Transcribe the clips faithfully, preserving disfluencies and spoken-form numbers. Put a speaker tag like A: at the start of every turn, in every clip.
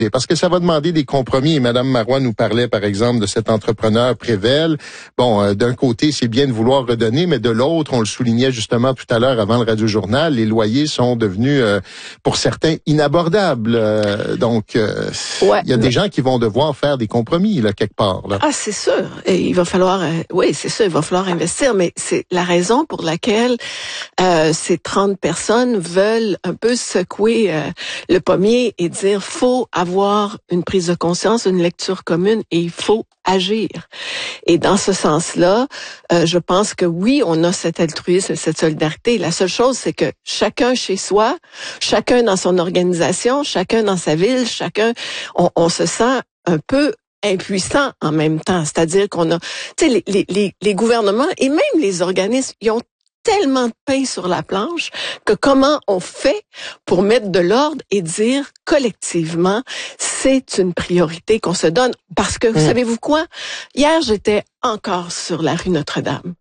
A: parce que ça va demander des compromis. Et Mme Marois nous parlait, par exemple, de cet entrepreneur Prével. Bon, euh, d'un côté, c'est bien de vouloir redonner, mais de l'autre, on le soulignait justement tout à l'heure avant le Radio-Journal, les loyers sont devenus, euh, pour certains, inabordables. Euh, donc, euh,
B: ouais,
A: il y a
B: mais...
A: des gens qui vont devoir faire des compromis, là, quelque part. Là.
B: Ah, c'est sûr. Et il va falloir, euh, oui, c'est sûr, il va falloir investir, mais c'est la raison pour laquelle euh, ces trente personnes veulent un peu secouer euh, le pommier et dire, faut avoir une prise de conscience, une lecture commune et il faut agir. Et dans ce sens-là, euh, je pense que oui, on a cet altruisme, cette solidarité. La seule chose, c'est que chacun chez soi, chacun dans son organisation, chacun dans sa ville, chacun, on, on se sent un peu impuissant en même temps. C'est-à-dire qu'on a, tu sais, les, les, les gouvernements et même les organismes, ils ont tellement de pain sur la planche que comment on fait pour mettre de l'ordre et dire collectivement, c'est une priorité qu'on se donne. Parce que, vous mmh. savez-vous quoi? Hier, j'étais encore sur la rue Notre-Dame.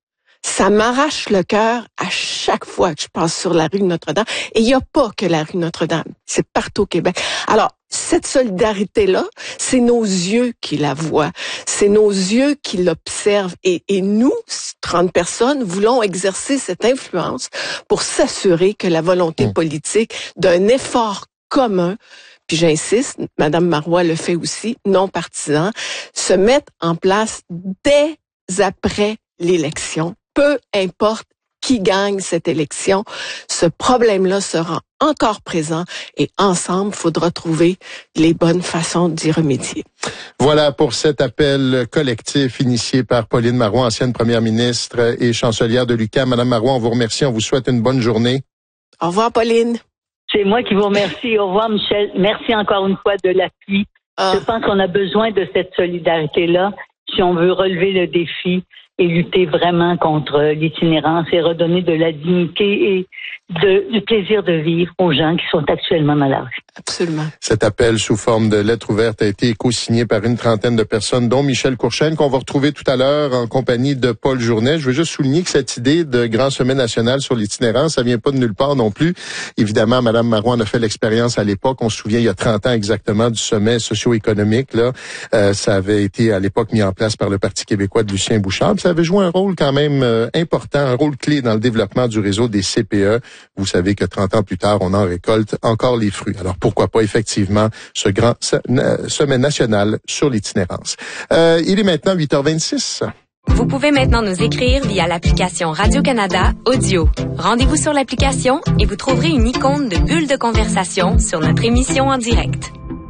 B: Ça m'arrache le cœur à chaque fois que je passe sur la rue Notre-Dame. Et il n'y a pas que la rue Notre-Dame. C'est partout au Québec. Alors, cette solidarité-là, c'est nos yeux qui la voient. C'est nos yeux qui l'observent. Et, et nous, trente personnes, voulons exercer cette influence pour s'assurer que la volonté mmh. politique d'un effort commun, puis j'insiste, Mme Marois le fait aussi, non partisan, se mette en place dès après l'élection. Peu importe qui gagne cette élection, ce problème-là sera encore présent et ensemble, il faudra trouver les bonnes façons d'y remédier.
A: Voilà pour cet appel collectif initié par Pauline Marois, ancienne première ministre et chancelière de l'U Q A M. Madame Marois, on vous remercie, on vous souhaite une bonne journée.
B: Au revoir, Pauline.
C: C'est moi qui vous remercie. Au revoir, Michel. Merci encore une fois de l'appui. Ah. Je pense qu'on a besoin de cette solidarité-là si on veut relever le défi et lutter vraiment contre l'itinérance et redonner de la dignité et de, du plaisir de vivre aux gens qui sont actuellement dans la rue.
B: Absolument.
A: Cet appel sous forme de lettre ouverte a été co-signé par une trentaine de personnes, dont Michel Courchaine, qu'on va retrouver tout à l'heure en compagnie de Paul Journet. Je veux juste souligner que cette idée de grand sommet national sur l'itinérance, ça vient pas de nulle part non plus. Évidemment, Mme Marois en a fait l'expérience à l'époque. On se souvient, il y a trente ans exactement, du sommet socio-économique. Là, euh, ça avait été à l'époque mis en place par le Parti québécois de Lucien Bouchard. Puis ça avait joué un rôle quand même euh, important, un rôle clé dans le développement du réseau des C P E. Vous savez que trente ans plus tard, on en récolte encore les fruits. Alors pourquoi pas effectivement ce grand sommet national sur l'itinérance. Euh, il est maintenant huit heures vingt-six.
D: Vous pouvez maintenant nous écrire via l'application Radio-Canada Audio. Rendez-vous sur l'application et vous trouverez une icône de bulle de conversation sur notre émission en direct.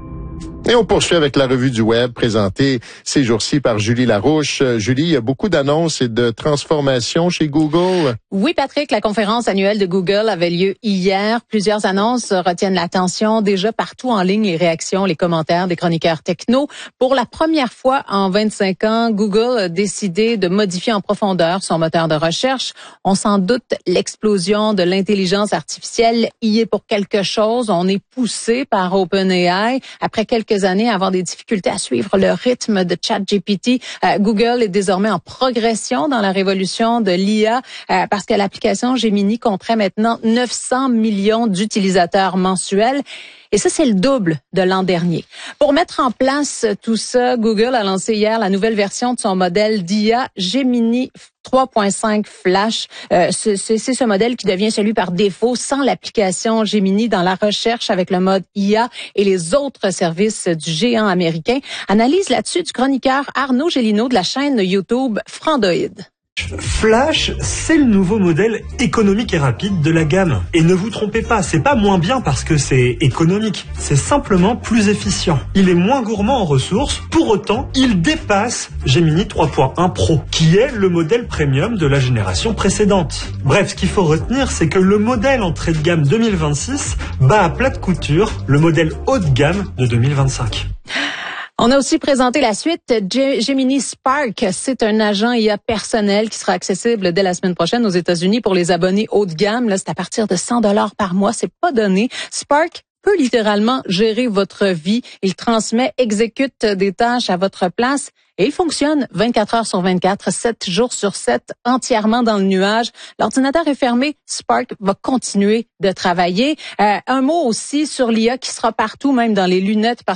A: Et on poursuit avec la revue du web présentée ces jours-ci par Julie Larouche. Euh, Julie, il y a beaucoup d'annonces et de transformations chez Google.
E: Oui, Patrick, la conférence annuelle de Google avait lieu hier. Plusieurs annonces retiennent l'attention. Déjà partout en ligne, les réactions, les commentaires des chroniqueurs techno. Pour la première fois en vingt-cinq ans, Google a décidé de modifier en profondeur son moteur de recherche. On s'en doute, l'explosion de l'intelligence artificielle y est pour quelque chose. On est poussé par OpenAI. Après quelques années à avoir des difficultés à suivre le rythme de ChatGPT. Euh, Google est désormais en progression dans la révolution de l'I A euh, parce que l'application Gemini compterait maintenant neuf cents millions d'utilisateurs mensuels. Et ça, c'est le double de l'an dernier. Pour mettre en place tout ça, Google a lancé hier la nouvelle version de son modèle d'I A Gemini trois point cinq Flash. Euh, c'est, c'est ce modèle qui devient celui par défaut sans l'application Gemini dans la recherche avec le mode I A et les autres services du géant américain. Analyse là-dessus du chroniqueur Arnaud Gélineau de la chaîne YouTube Frandoïde.
F: Flash, c'est le nouveau modèle économique et rapide de la gamme. Et ne vous trompez pas, c'est pas moins bien parce que c'est économique, c'est simplement plus efficient. Il est moins gourmand en ressources, pour autant, il dépasse Gemini trois point un Pro, qui est le modèle premium de la génération précédente. Bref, ce qu'il faut retenir, c'est que le modèle entrée de gamme deux mille vingt-six bat à plat de couture le modèle haut de gamme de deux mille vingt-cinq.
E: On a aussi présenté la suite. Gemini Spark, c'est un agent I A personnel qui sera accessible dès la semaine prochaine aux États-Unis pour les abonnés haut de gamme. Là, c'est à partir de cent dollars par mois. C'est pas donné. Spark peut littéralement gérer votre vie. Il transmet, exécute des tâches à votre place et il fonctionne vingt-quatre heures sur vingt-quatre, sept jours sur sept, entièrement dans le nuage. L'ordinateur est fermé, Spark va continuer de travailler. Euh, un mot aussi sur l'I A qui sera partout, même dans les lunettes,